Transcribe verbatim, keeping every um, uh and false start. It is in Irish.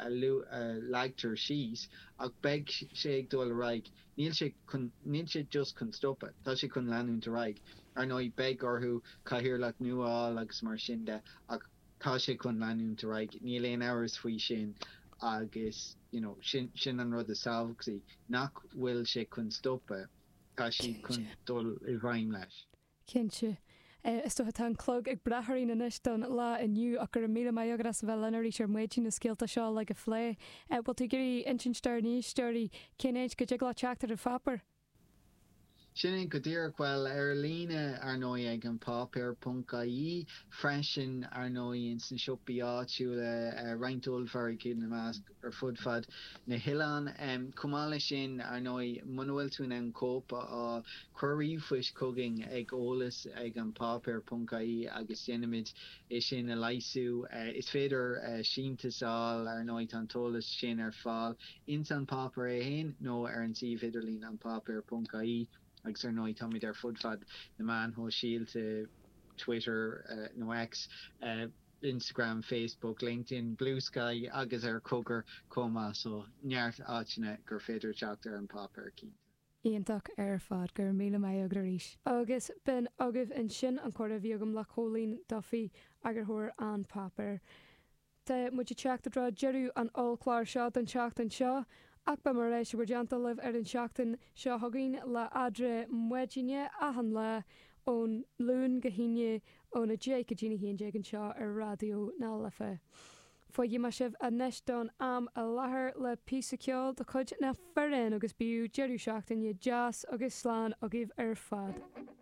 a lu a lagter shees ag beg sé ag dul raig níl sé kun níl sé just kun stoppe tá sé kun lanún te raig ar no I beg orhu cahir lag nuá agus mar sinnde ag tá sé kun lanún te raig níl éon hours fui sin agus you know sin sin an rud a savgsi nach will sé kun stoppe tá sé kun dul I bhaim leis. Kinse. Is tó tá an clog ag brathirí na inis don lá inniu ach gur mí mai agras bheit lenarí sé muidí na scéalta seo le go phlé. Bhil tú gurí intin steir níos steirí cinéid go dtí lá teachtar a fapar. Sin go dtír well ar lína ar nói ag an papir punt I freisin ar nói in san siopaí áitiúla reintóil fear céad na measc ar fudfad na Hileán um, cumála sin ar nói manuel tún an cópa á cuirí fuis cooking ag ólas ag an papir punt I agus dhéanamid is sin a laisú uh, is féidir uh, síntasáil ar nói an tólas sin ar fáil in san papir é hain nó ar an tí idirlín an papir punt I agus ar nói tamid ar fudfad na man ho síílte Twitter uh, no X uh, Instagram, Facebook, LinkedIn, Blue Sky agus ar cogur coma so neart áitine gur féidir teachtar an papir cínta. Íontach ar fad gur míle mai agra ríis. Agus ben agah in sin an chuir a bhíogam le cholín dofií agur thuair an papir. Tá muid teachta rá jeú an allchláir seo an teachtain seo, ach ba mar éis bhar deanta libh ar an seachtain seo thugainn le adre muidine ahan le ón lún gohíine ón na dé go dtíine híon déag an seo ar radio ná lefa. Foiigi mar sibh a neis don am a láthair le písa ceol do chuid na fearin agus bíú jeú seachtain i jazz agus sláán a gibh ar fad.